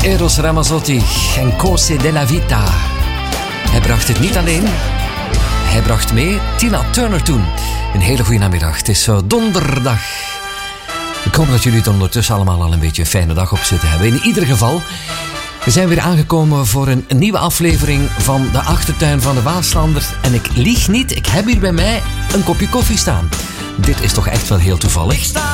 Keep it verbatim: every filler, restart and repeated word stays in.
Eros Ramazzotti en Cose della Vita. Hij bracht het niet alleen. Hij bracht mee Tina Turner toen. Een hele goede namiddag. Het is donderdag. Ik hoop dat jullie het ondertussen allemaal al een beetje een fijne dag op zitten hebben. In ieder geval, we zijn weer aangekomen voor een nieuwe aflevering van de Achtertuin van de Waaslander. En ik lieg niet, ik heb hier bij mij een kopje koffie staan. Dit is toch echt wel heel toevallig.